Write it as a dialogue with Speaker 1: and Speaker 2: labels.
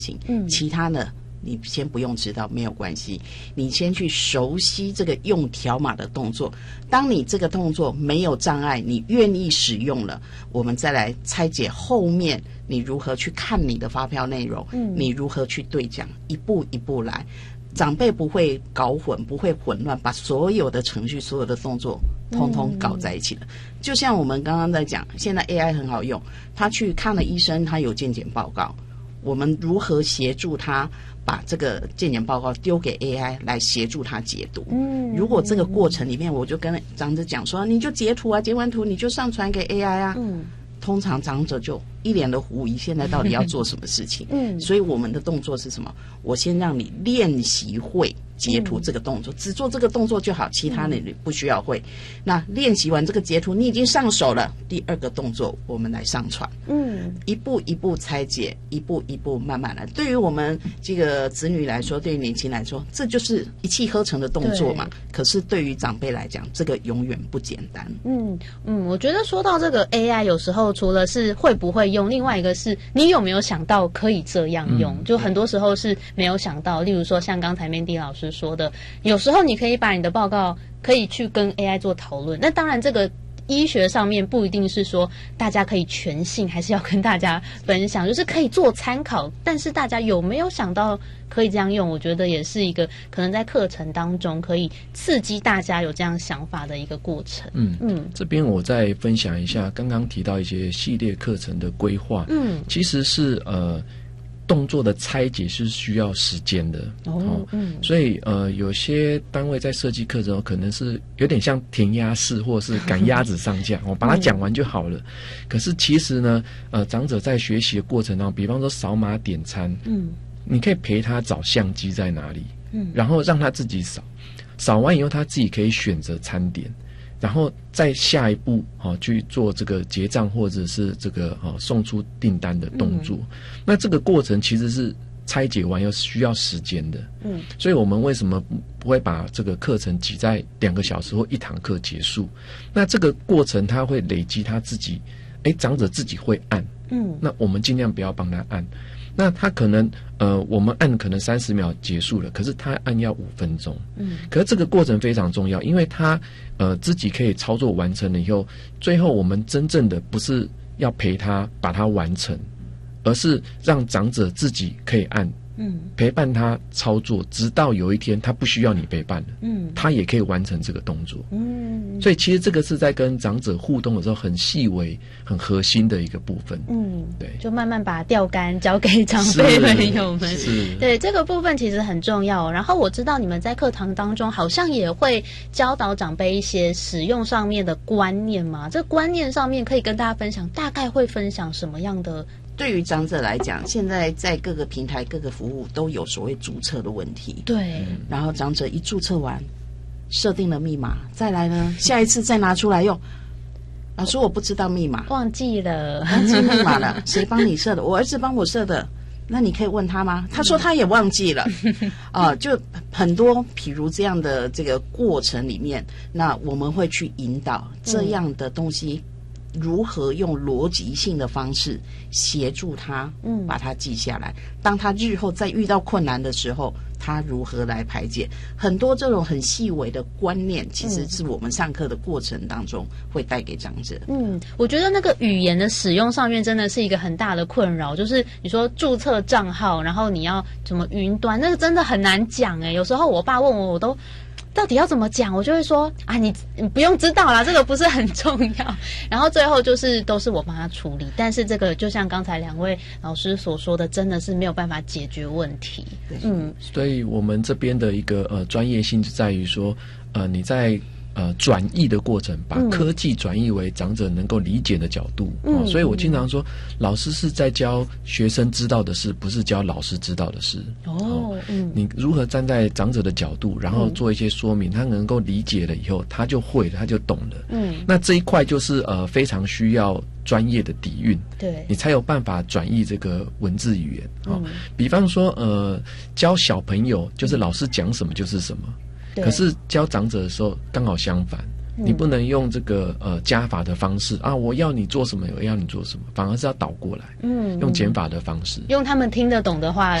Speaker 1: 情，其他呢你先不用知道，没有关系，你先去熟悉这个用条码的动作。当你这个动作没有障碍，你愿意使用了，我们再来拆解后面你如何去看你的发票内容，你如何去对讲，一步一步来。长辈不会搞混，不会混乱，把所有的程序、所有的动作通通搞在一起的。就像我们刚刚在讲，现在 AI 很好用，他去看了医生，他有健检报告，我们如何协助他把这个健检报告丢给 AI 来协助他解读。如果这个过程里面，我就跟长者讲说，你就截图啊，截完图你就上传给 AI 啊。通常长者就一脸的狐疑，现在到底要做什么事情？所以我们的动作是什么？我先让你练习会截图这个动作，只做这个动作就好，其他你不需要会。那练习完这个截图，你已经上手了，第二个动作我们来上传。一步一步拆解，一步一步慢慢来。对于我们这个子女来说，对于年轻来说，这就是一气呵成的动作嘛。可是对于长辈来讲，这个永远不简单。
Speaker 2: 我觉得说到这个 AI， 有时候除了是会不会用，另外一个是你有没有想到可以这样用。就很多时候是没有想到，例如说像刚才 Mandy 老师说的，有时候你可以把你的报告可以去跟 AI 做讨论。那当然这个医学上面不一定是说大家可以全信，还是要跟大家分享，就是可以做参考，但是大家有没有想到可以这样用，我觉得也是一个可能在课程当中可以刺激大家有这样想法的一个过程。
Speaker 3: 这边我再分享一下刚刚提到一些系列课程的规划。其实是动作的拆解是需要时间的。所以有些单位在设计课程可能是有点像填鸭式或是赶鸭子上架，我把它讲完就好了。可是其实呢长者在学习的过程当中，比方说扫码点餐，你可以陪他找相机在哪里，然后让他自己扫，扫完以后他自己可以选择餐点，然后再下一步去做这个结账或者是这个送出订单的动作。那这个过程其实是拆解完要需要时间的。所以我们为什么不会把这个课程挤在2个小时或1堂课结束？那这个过程他会累积他自己，长者自己会按，那我们尽量不要帮他按。那他可能我们按可能30秒结束了，可是他按要5分钟。可是这个过程非常重要，因为他自己可以操作完成了以后，最后我们真正的不是要陪他把它完成，而是让长者自己可以按，陪伴他操作，直到有一天他不需要你陪伴了，他也可以完成这个动作。所以其实这个是在跟长者互动的时候很细微很核心的一个部分。对，
Speaker 2: 就慢慢把钓竿交给长辈朋友们。对，这个部分其实很重要。然后我知道你们在课堂当中好像也会教导长辈一些使用上面的观念嘛，这观念上面可以跟大家分享，大概会分享什么样的？
Speaker 1: 对于长者来讲，现在在各个平台各个服务都有所谓注册的问题。
Speaker 2: 对，
Speaker 1: 然后长者一注册完设定了密码，再来呢下一次再拿出来用，老师我不知道密码，
Speaker 2: 忘记密
Speaker 1: 码了，谁帮你设的？我儿子帮我设的。那你可以问他吗？他说他也忘记了。就很多譬如这样的这个过程里面，那我们会去引导这样的东西如何用逻辑性的方式协助他把它记下来，当他日后再遇到困难的时候他如何来排解。很多这种很细微的观念其实是我们上课的过程当中会带给长者。
Speaker 2: 我觉得那个语言的使用上面真的是一个很大的困扰，就是你说注册账号然后你要怎么云端，那个真的很难讲有时候我爸问我都到底要怎么讲，我就会说你不用知道啦，这个不是很重要。然后最后就是都是我帮他处理，但是这个就像刚才2位老师所说的，真的是没有办法解决问题。
Speaker 3: 所以我们这边的一个专业性就在于说你在转译的过程，把科技转译为长者能够理解的角度。所以我经常说，老师是在教学生知道的事，不是教老师知道的事。你如何站在长者的角度，然后做一些说明，他能够理解了以后，他就会了，他就懂了。那这一块就是非常需要专业的底蕴，
Speaker 2: 对，
Speaker 3: 你才有办法转译这个文字语言。比方说教小朋友就是老师讲什么就是什么。可是教长者的时候刚好相反， 你不能用这个加法的方式啊，我要你做什么，我要你做什么，反而是要倒过来，用减法的方式，
Speaker 2: 用他们听得懂的话